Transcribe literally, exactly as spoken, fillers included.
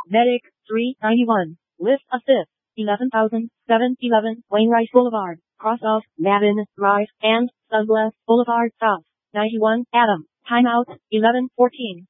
Medic, three ninety-one. List assist, eleven thousand seven eleven. Wainwright Boulevard, cross off, Madden, Drive, and Douglas Boulevard South, ninety-one. Adam, timeout, eleven fourteen.